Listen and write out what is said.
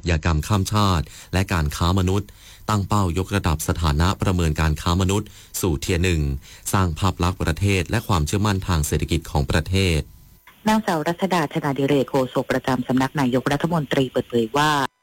ชญากรรมข้ามชาติและการค้ามนุษย์ตั้งเป้ายกระดับสถานะประเมินการค้ามนุษย์สู่เทียร์ 1สร้างภาพลักษณ์ประเทศและความเชื่อมั่นทางเศรษฐกิจของประเทศนางสาวรัชดา ชนาดิเรก โฆษกประจำสำนักนายกรัฐมนตรีเปิดเผยว่า